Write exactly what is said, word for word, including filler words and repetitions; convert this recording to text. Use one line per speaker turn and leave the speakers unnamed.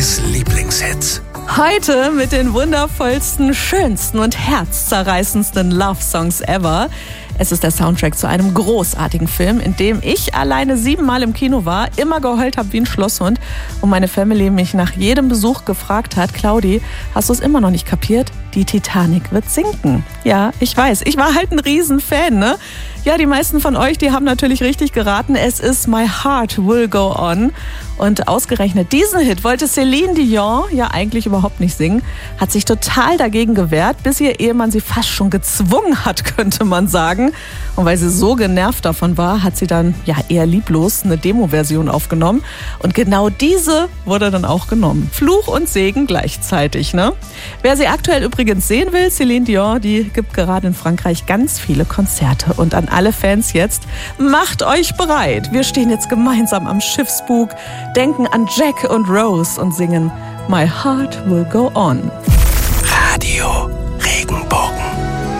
Claudis Lieblingshits.
Heute mit den wundervollsten, schönsten und herzzerreißendsten Love-Songs ever. Es ist der Soundtrack zu einem großartigen Film, in dem ich alleine siebenmal im Kino war, immer geheult habe wie ein Schlosshund und meine Family mich nach jedem Besuch gefragt hat: Claudi, hast du es immer noch nicht kapiert? Die Titanic wird sinken. Ja, ich weiß, ich war halt ein Riesenfan, ne? Ja, die meisten von euch, die haben natürlich richtig geraten. Es ist My Heart Will Go On. Und ausgerechnet diesen Hit wollte Celine Dion ja eigentlich überhaupt nicht singen, hat sich total dagegen gewehrt, bis ihr Ehemann sie fast schon gezwungen hat, könnte man sagen. Und weil sie so genervt davon war, hat sie dann ja eher lieblos eine Demo-Version aufgenommen. Und genau diese wurde dann auch genommen. Fluch und Segen gleichzeitig, ne? Wer sie aktuell übrigens sehen will, Celine Dion, die gibt gerade in Frankreich ganz viele Konzerte. Und an alle Fans jetzt, macht euch bereit. Wir stehen jetzt gemeinsam am Schiffsbug, denken an Jack und Rose und singen My Heart Will Go On.